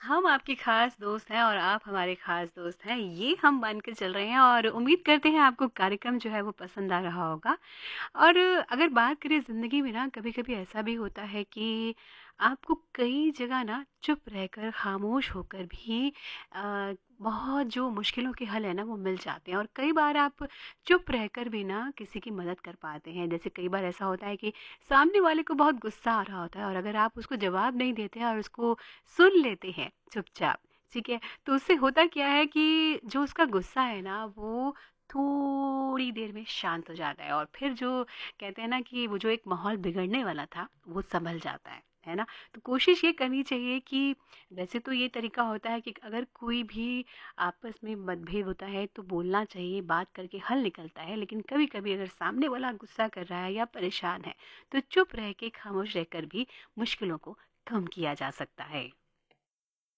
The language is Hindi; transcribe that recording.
हम आपके ख़ास दोस्त हैं और आप हमारे ख़ास दोस्त हैं, ये हम मान के चल रहे हैं और उम्मीद करते हैं आपको कार्यक्रम जो है वो पसंद आ रहा होगा। और अगर बात करें ज़िंदगी में ना कभी-कभी ऐसा भी होता है कि आपको कई जगह ना चुप रहकर, ख़ामोश होकर भी बहुत जो मुश्किलों के हल है ना वो मिल जाते हैं और कई बार आप चुप रहकर भी ना किसी की मदद कर पाते हैं। जैसे कई बार ऐसा होता है कि सामने वाले को बहुत गुस्सा आ रहा होता है और अगर आप उसको जवाब नहीं देते हैं और उसको सुन लेते हैं चुपचाप, ठीक है? तो उससे होता क्या है कि जो उसका गुस्सा है ना वो थोड़ी देर में शांत हो जाता है और फिर जो कहते हैं ना कि वो जो एक माहौल बिगड़ने वाला था वो संभल जाता है ना? तो कोशिश ये करनी चाहिए कि वैसे तो ये तरीका होता है कि अगर कोई भी आपस में मतभेद होता है तो बोलना चाहिए, बात करके हल निकलता है। लेकिन कभी-कभी अगर सामने वाला गुस्सा कर रहा है या परेशान है, तो चुप रह के खामोश रहकर भी मुश्किलों को कम किया जा सकता है।